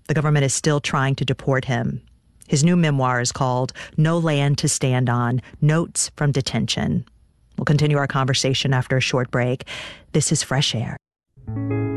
The government is still trying to deport him. His new memoir is called No Land to Stand On: Notes from Detention. We'll continue our conversation after a short break. This is Fresh Air.